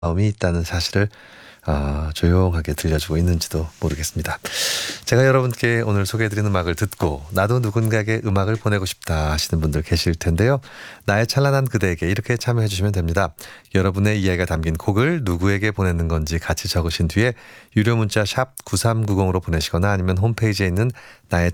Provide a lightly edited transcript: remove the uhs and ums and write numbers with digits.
마음이 있다는 사실을 조용하게 들려주고 있는지도 모르겠습니다. 제가 여러분께 오늘 소개해드리는 음악을 듣고 나도 누군가에게 음악을 보내고 싶다 하시는 분들 계실 텐데요. 나의 찬란한 그대에게 이렇게 참여해 주시면 됩니다. 여러분의 이야기가 담긴 곡을 누구에게 보내는 건지 같이 적으신 뒤에 유료 문자 샵 9390으로 보내시거나 아니면 홈페이지에 있는 나의